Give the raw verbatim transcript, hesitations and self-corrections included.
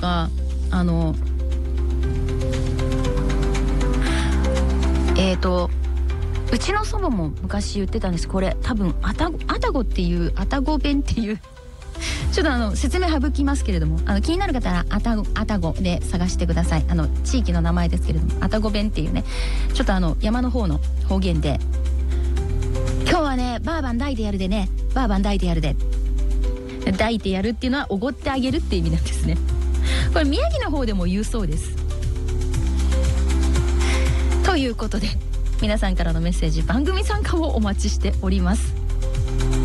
か、あのえーとうちの祖母も昔言ってたんです。これ多分あたご、あたごっていうあたご弁っていうちょっとあの説明省きますけれども、あの気になる方はあたご、あたごで探してください。あの地域の名前ですけれども、あたご弁っていうね、ちょっとあの山の方の方言で、今日はねバーバン抱いてやるでね、バーバン抱いてやるで、抱いてやるっていうのはおごってあげるっていう意味なんですね。これ宮城の方でも言うそうです。ということで皆さんからのメッセージ、番組参加をお待ちしております。